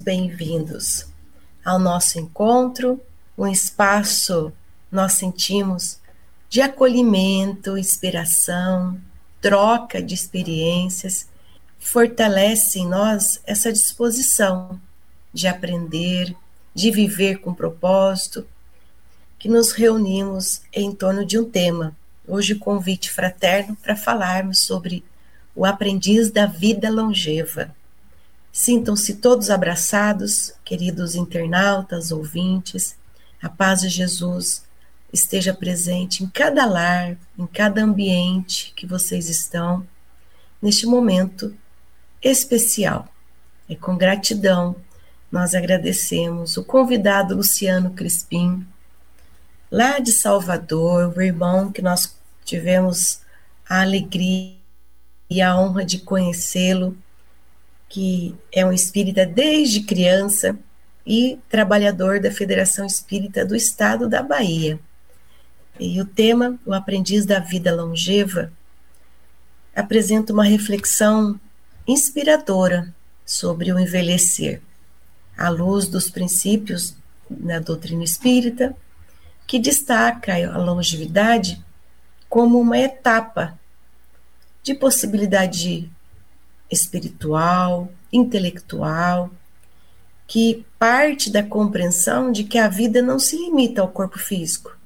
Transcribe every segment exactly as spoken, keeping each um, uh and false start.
bem-vindos ao nosso encontro, um espaço nós sentimos de acolhimento, inspiração, troca de experiências, fortalece em nós essa disposição de aprender, de viver com propósito, que nos reunimos em torno de um tema. Hoje o convite fraterno para falarmos sobre o aprendiz da vida longeva. Sintam-se todos abraçados, queridos internautas, ouvintes. A paz de Jesus esteja presente em cada lar, em cada ambiente que vocês estão, neste momento especial. E com gratidão, nós agradecemos o convidado Luciano Crispim, lá de Salvador, o irmão que nós tivemos a alegria e a honra de conhecê-lo, que é um espírita desde criança e trabalhador da Federação Espírita do Estado da Bahia. E o tema, o aprendiz da vida longeva, apresenta uma reflexão inspiradora sobre o envelhecer, à luz dos princípios na doutrina espírita, que destaca a longevidade como uma etapa de possibilidade espiritual, intelectual, que parte da compreensão de que a vida não se limita ao corpo físico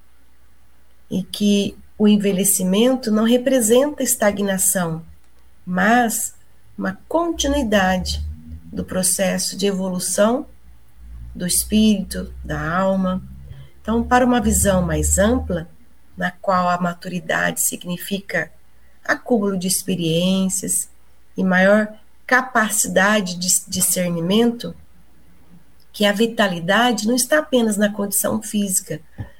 e que o envelhecimento não representa estagnação, mas uma continuidade do processo de evolução do espírito, da alma. Então, para uma visão mais ampla, na qual a maturidade significa acúmulo de experiências e maior capacidade de discernimento, que a vitalidade não está apenas na condição física,